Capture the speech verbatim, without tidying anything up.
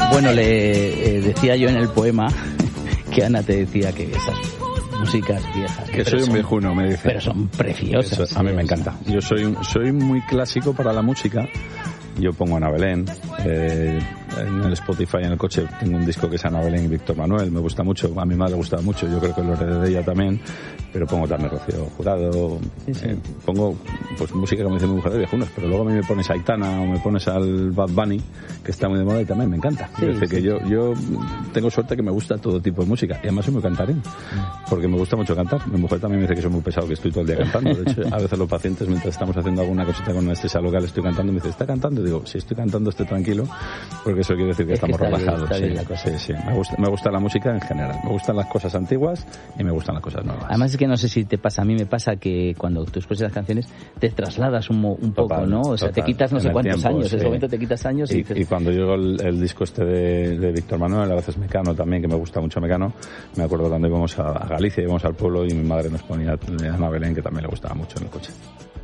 Bueno, le eh, decía yo en el poema que Ana te decía que esas músicas viejas... Que soy un son, viejuno, me dice. Pero son preciosas. Eso, a mí me encanta. Yo soy, un, soy muy clásico para la música. Yo pongo Ana Belén, eh, en el Spotify, en el coche, tengo un disco que es Ana Belén y Víctor Manuel, me gusta mucho, a mi madre le gusta mucho, yo creo que lo heredé de ella también, pero pongo también Rocío Jurado, sí, sí. Eh, pongo pues música como dice mi mujer de viejunos, pero luego a mí me pones a Aitana o me pones al Bad Bunny, que está muy de moda y también me encanta. Sí, sí. Que yo, yo tengo suerte que me gusta todo tipo de música, y además soy muy cantarín, porque me gusta mucho cantar. Mi mujer también me dice que soy muy pesado, que estoy todo el día cantando. De hecho, a veces los pacientes, mientras estamos haciendo alguna cosita con anestesia local, estoy cantando, me dice, ¿está cantando? Y digo, si estoy cantando, estoy tranquilo, porque eso quiere decir que es estamos que relajados. Bien, sí, sí, sí. Me gusta, me gusta la música en general. Me gustan las cosas antiguas y me gustan las cosas nuevas. Además es que no sé si te pasa, a mí me pasa que cuando tú escuchas las canciones te trasladas un, un poco, total, ¿no? O sea, total. Te quitas no sé cuántos tiempo, años, sí. En ese momento te quitas años y, y, dices... y cuando llegó el, el disco este de, de Víctor Manuel, a veces Mecano también, que me gusta mucho Mecano, me acuerdo cuando íbamos a, a Galicia, íbamos al pueblo y mi madre nos ponía Ana Belén, que también le gustaba mucho en el coche.